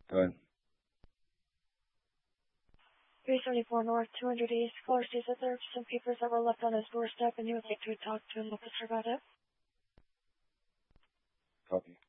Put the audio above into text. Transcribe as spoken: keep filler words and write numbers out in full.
Go ahead. three seventy-four North, two hundred East. Caller says that there are some papers that were left on his doorstep and you would like to talk to an officer about it. Copy.